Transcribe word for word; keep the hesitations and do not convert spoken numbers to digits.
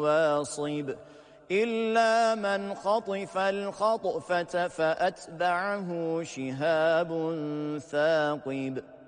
واصب إلا من خطف الخطفة فأتبعه شهاب ثاقب